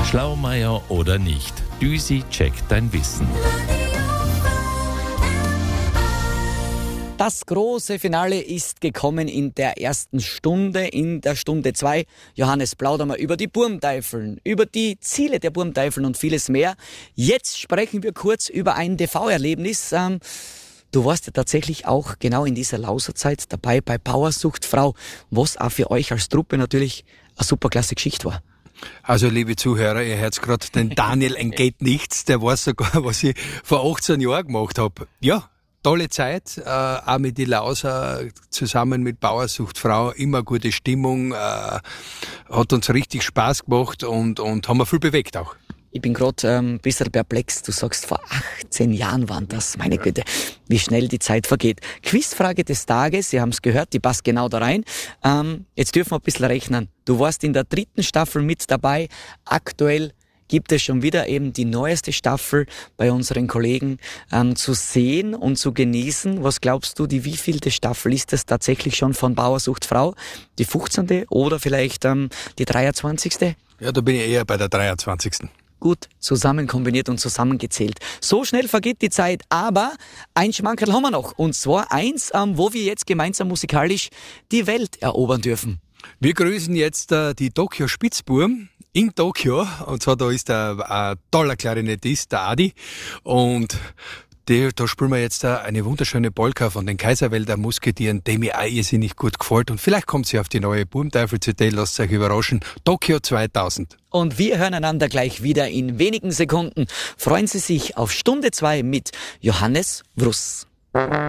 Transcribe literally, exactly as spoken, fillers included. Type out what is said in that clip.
Schlaumeier oder nicht? Düsi checkt dein Wissen. Das große Finale ist gekommen in der ersten Stunde. In der Stunde zwei, Johannes, plaudern wir über die Burmteifeln, über die Ziele der Burmteifeln und vieles mehr. Jetzt sprechen wir kurz über ein D V-Erlebnis. Ähm, du warst ja tatsächlich auch genau in dieser Lauserzeit dabei bei Bauersucht Frau, was auch für euch als Truppe natürlich eine superklasse Geschichte war. Also, liebe Zuhörer, ihr hört gerade, den Daniel entgeht nichts, der weiß sogar, was ich vor achtzehn Jahren gemacht habe. Ja. Tolle Zeit, äh, auch mit die Lauser zusammen mit Bauersucht Frau, immer gute Stimmung, äh, hat uns richtig Spaß gemacht und, und haben wir viel bewegt auch. Ich bin gerade ähm, ein bisschen perplex. Du sagst, vor achtzehn Jahren waren das. Meine Güte, wie schnell die Zeit vergeht. Quizfrage des Tages, Sie haben es gehört, die passt genau da rein. Ähm, jetzt dürfen wir ein bisschen rechnen. Du warst in der dritten Staffel mit dabei. Aktuell gibt es schon wieder eben die neueste Staffel bei unseren Kollegen ähm, zu sehen und zu genießen. Was glaubst du, die wievielte Staffel ist das tatsächlich schon von Bauersucht Frau? Die fünfzehnte oder vielleicht ähm, die dreiundzwanzigste? Ja, da bin ich eher bei der dreiundzwanzigsten Gut zusammen kombiniert und zusammengezählt. So schnell vergeht die Zeit, aber ein Schmankerl haben wir noch. Und zwar eins, ähm, wo wir jetzt gemeinsam musikalisch die Welt erobern dürfen. Wir grüßen jetzt äh, die Tokio Spitzbuben in Tokio. Und zwar da ist der ein toller Klarinettist, der Adi. Und die, da spielen wir jetzt eine wunderschöne Polka von den Kaiserwälder Musketieren, die mir auch irrsinnig gut gefällt. Und vielleicht kommt sie auf die neue Burmteufel-C D, lasst euch überraschen. Tokio zweitausend. Und wir hören einander gleich wieder in wenigen Sekunden. Freuen Sie sich auf Stunde zwei mit Johannes Wruss.